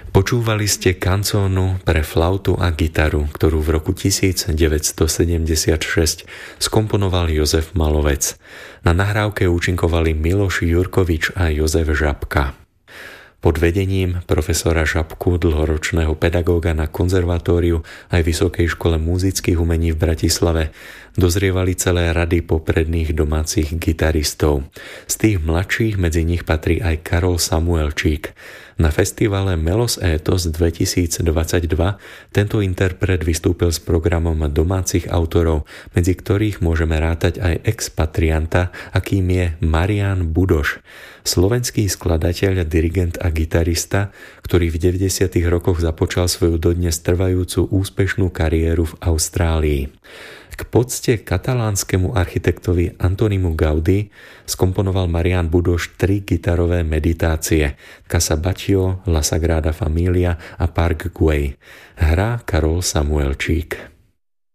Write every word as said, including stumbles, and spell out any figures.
Počúvali ste kanzónu pre flautu a gitaru, ktorú v roku devätnásťstosedemdesiatšesť skomponoval Jozef Malovec. Na nahrávke účinkovali Miloš Jurkovič a Jozef Žabka. Pod vedením profesora Žabku, dlhoročného pedagóga na konzervatóriu aj Vysokej škole múzických umení v Bratislave, dozrievali celé rady popredných domácich gitaristov. Z tých mladších medzi nich patrí aj Karol Samuelčík. Na festivale Melos Étos dvetisícdvadsaťdva tento interpret vystúpil s programom domácich autorov, medzi ktorých môžeme rátať aj expatrianta, akým je Marián Budoš, slovenský skladateľ, dirigent a gitarista, ktorý v deväťdesiatych rokoch započal svoju dodnes trvajúcu úspešnú kariéru v Austrálii. K pocte katalánskemu architektovi Antonimu Gaudí skomponoval Marián Budoš tri gitarové meditácie Casa Batlló, La Sagrada Familia a Park Güell. Hrá Karol Samuelčík.